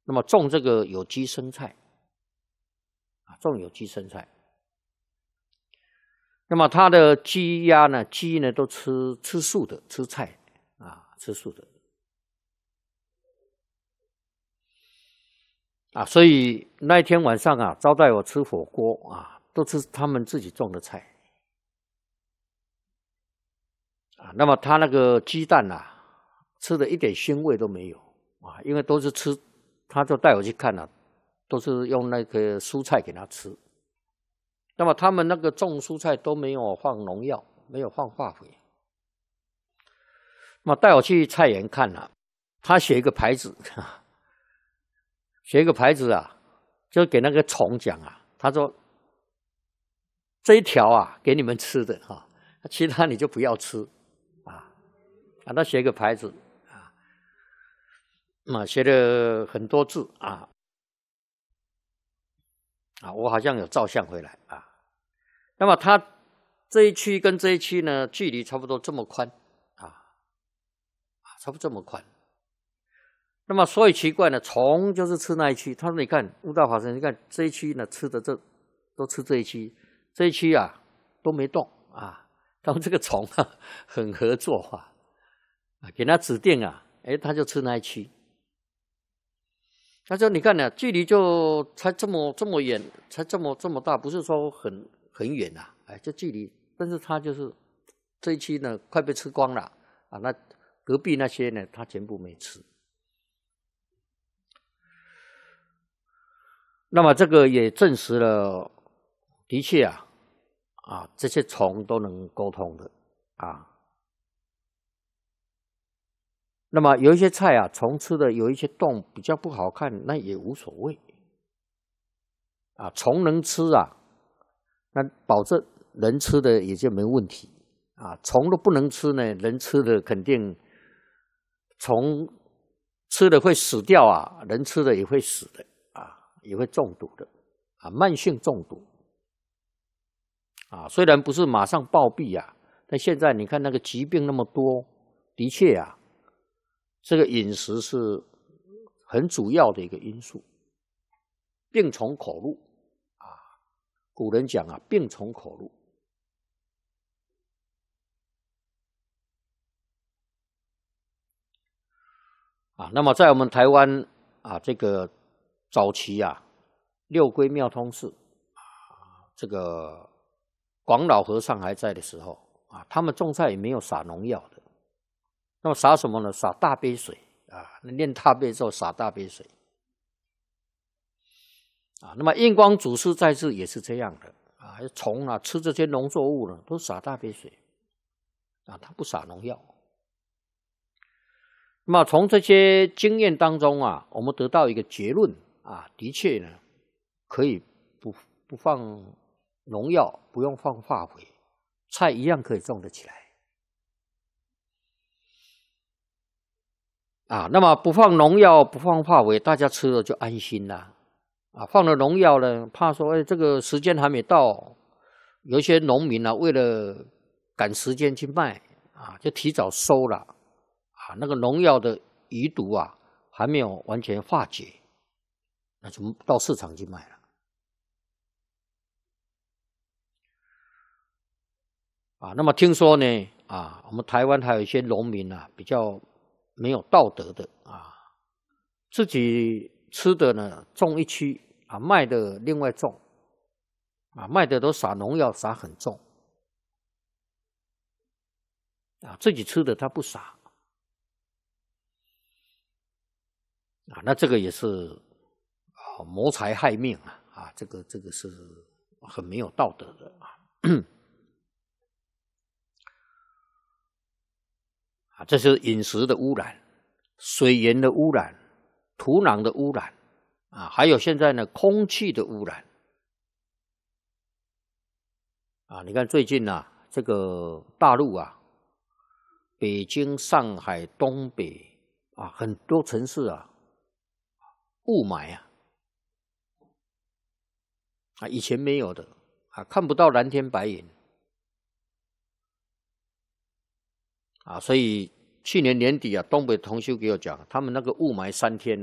那么种这个有机生菜，种有机生菜。那么它的鸡鸭呢，鸡呢都吃素的，吃菜吃素的。所以那一天晚上招待我吃火锅都吃他们自己种的菜。那么他那个鸡蛋吃的一点腥味都没有因为都是吃，他就带我去看都是用那个蔬菜给他吃。那么他们那个种蔬菜都没有放农药，没有放化肥。那么带我去菜园看他写一个牌子，就给那个虫讲他说这一条给你们吃的其他你就不要吃他写一个牌子写了很多字我好像有照相回来那么它这一区跟这一区呢，距离差不多这么宽差不多这么宽。那么所以奇怪呢，虫就是吃那一区。他说：“你看悟道法师，你看这一区呢吃的都吃这一区，这一区都没动他们这个虫很合作给他指定他就吃那一区。他说：你看距离就才这么远，才这么大，不是说很远这距离，但是他就是这一区呢快被吃光了那隔壁那些呢他全部没吃。那么这个也证实了，的确这些虫都能沟通的那么有一些菜虫吃的有一些洞比较不好看，那也无所谓虫能吃那保证人吃的也就没问题虫都不能吃呢，人吃的肯定虫吃的会死掉人吃的也会死的也会中毒的慢性中毒虽然不是马上暴毙但现在你看那个疾病那么多，的确这个饮食是很主要的一个因素。病从口入古人讲病从口入那么在我们台湾这个早期六龟妙通寺这个广老和尚还在的时候他们种菜也没有撒农药的。那么撒什么呢？撒大杯水念大悲咒撒大杯水那么印光祖师在世也是这样的虫吃这些农作物呢都撒大杯水他不撒农药。那么从这些经验当中我们得到一个结论的确呢可以不放农药，不用放化肥，菜一样可以种得起来那么不放农药不放化肥，大家吃了就安心了放了农药呢，怕说这个时间还没到，有一些农民为了赶时间去卖就提早收了那个农药的余毒还没有完全化解，那就到市场去卖了那么听说呢我们台湾还有一些农民比较没有道德的自己吃的呢种一区卖的另外种卖的都撒农药撒很重自己吃的他不撒那这个也是谋财害命这个是很没有道德的这是饮食的污染，水源的污染，土壤的污染还有现在呢空气的污染你看最近这个大陆北京、上海、东北很多城市雾霾以前没有的看不到蓝天白云所以去年年底东北同修给我讲，他们那个雾霾3天